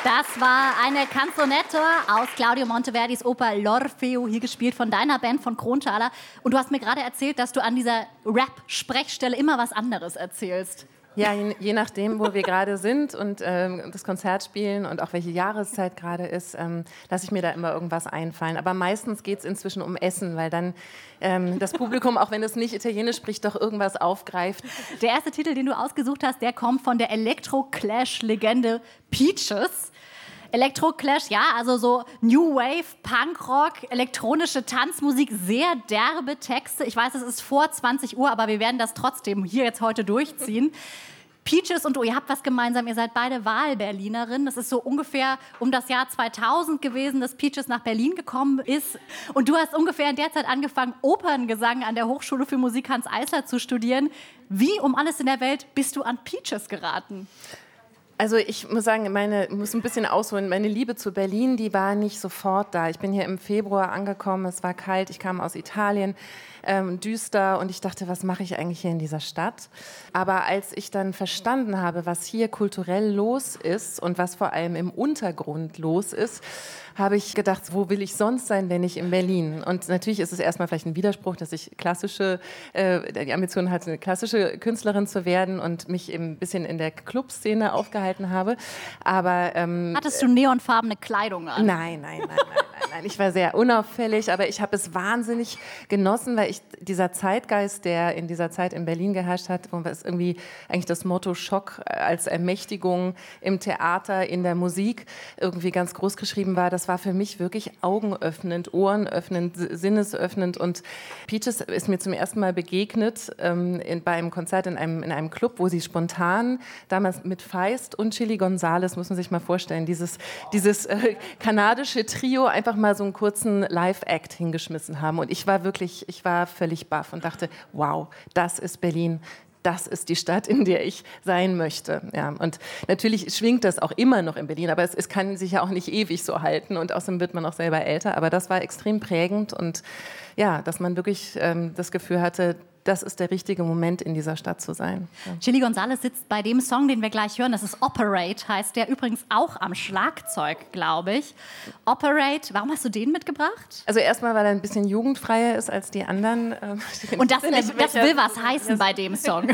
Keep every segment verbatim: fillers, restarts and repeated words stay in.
Das war eine Canzonette aus Claudio Monteverdis Oper L'Orfeo, hier gespielt von deiner Band, von Kronthaler. Und du hast mir gerade erzählt, dass du an dieser Rap-Sprechstelle immer was anderes erzählst. Ja, je, je nachdem, wo wir gerade sind und ähm, das Konzert spielen und auch welche Jahreszeit gerade ist, ähm, lasse ich mir da immer irgendwas einfallen. Aber meistens geht es inzwischen um Essen, weil dann ähm, das Publikum, auch wenn es nicht Italienisch spricht, doch irgendwas aufgreift. Der erste Titel, den du ausgesucht hast, der kommt von der Electro-Clash-Legende Peaches. Electro-Clash, ja, also so New Wave, Punkrock, elektronische Tanzmusik, sehr derbe Texte. Ich weiß, es ist vor zwanzig Uhr, aber wir werden das trotzdem hier jetzt heute durchziehen. Peaches und du, ihr habt was gemeinsam, ihr seid beide Wahlberlinerinnen. Das ist so ungefähr um das Jahr zweitausend gewesen, dass Peaches nach Berlin gekommen ist. Und du hast ungefähr in der Zeit angefangen, Operngesang an der Hochschule für Musik Hanns Eisler zu studieren. Wie um alles in der Welt bist du an Peaches geraten? Also ich muss sagen, meine muss ein bisschen ausholen. Meine Liebe zu Berlin, die war nicht sofort da. Ich bin hier im Februar angekommen, es war kalt, ich kam aus Italien, ähm, düster und ich dachte, was mache ich eigentlich hier in dieser Stadt? Aber als ich dann verstanden habe, was hier kulturell los ist und was vor allem im Untergrund los ist, habe ich gedacht, wo will ich sonst sein, wenn nicht in Berlin? Und natürlich ist es erstmal vielleicht ein Widerspruch, dass ich klassische, äh, die Ambition hatte, eine klassische Künstlerin zu werden und mich eben ein bisschen in der Clubszene aufgehalten habe. Aber ähm, hattest du neonfarbene Kleidung an? Nein, nein, nein, nein, nein, nein. Ich war sehr unauffällig, aber ich habe es wahnsinnig genossen, weil ich dieser Zeitgeist, der in dieser Zeit in Berlin geherrscht hat, wo es irgendwie eigentlich das Motto Schock als Ermächtigung im Theater, in der Musik irgendwie ganz groß geschrieben war, das war für mich wirklich augenöffnend, ohrenöffnend, sinnesöffnend. Und Peaches ist mir zum ersten Mal begegnet ähm, in, bei einem Konzert in einem, in einem Club, wo sie spontan, damals mit Feist und Chili Gonzales, muss man sich mal vorstellen, dieses, dieses äh, kanadische Trio einfach mal so einen kurzen Live-Act hingeschmissen haben. Und ich war wirklich, ich war völlig baff und dachte, wow, das ist Berlin. Das ist die Stadt, in der ich sein möchte. Ja, und natürlich schwingt das auch immer noch in Berlin, aber es, es kann sich ja auch nicht ewig so halten und außerdem wird man auch selber älter. Aber das war extrem prägend und ja, dass man wirklich ähm, das Gefühl hatte, das ist der richtige Moment, in dieser Stadt zu sein. Ja. Chili Gonzales sitzt bei dem Song, den wir gleich hören, das ist Operate, heißt der übrigens auch am Schlagzeug, glaube ich. Operate, warum hast du den mitgebracht? Also erstmal, weil er ein bisschen jugendfreier ist als die anderen. Und das, das will was heißen bei dem Song.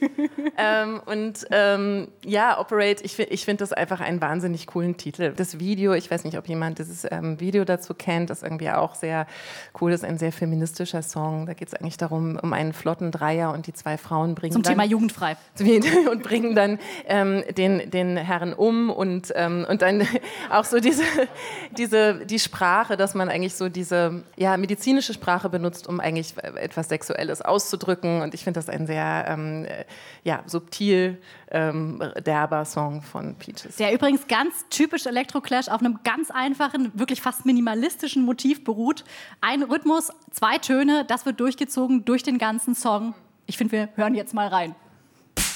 ähm, und ähm, ja, Operate, ich, ich finde das einfach einen wahnsinnig coolen Titel. Das Video, ich weiß nicht, ob jemand dieses ähm, Video dazu kennt, das irgendwie auch sehr cool ist, ein sehr feministischer Song. Da geht es eigentlich darum, um einen flotten Dreier und die zwei Frauen bringen Zum dann, Thema jugendfrei. Und bringen dann ähm, den, den Herren um und, ähm, und dann auch so diese, diese, die Sprache, dass man eigentlich so diese ja, medizinische Sprache benutzt, um eigentlich etwas Sexuelles auszudrücken. Und ich finde das ein sehr ähm, ja, subtil ähm, derber Song von Peaches. Der übrigens ganz typisch Electro-Clash auf einem ganz einfachen, wirklich fast minimalistischen Motiv beruht. Ein Rhythmus, zwei Töne, das wird durchgezogen durch den ganzen Song. Ich finde, wir hören jetzt mal rein.